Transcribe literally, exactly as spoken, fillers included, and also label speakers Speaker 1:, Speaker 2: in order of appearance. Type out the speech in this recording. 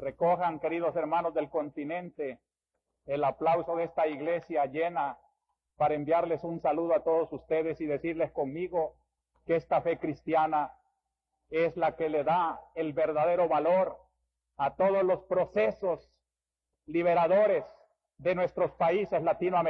Speaker 1: Recojan, queridos hermanos del continente, el aplauso de esta iglesia llena para enviarles un saludo a todos ustedes y decirles conmigo que esta fe cristiana es la que le da el verdadero valor a todos los procesos liberadores de nuestros países latinoamericanos.